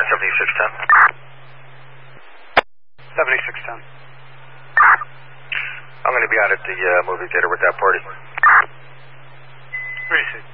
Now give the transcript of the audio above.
7610. 7610. I'm going to be out at the movie theater with that party. Where do you see?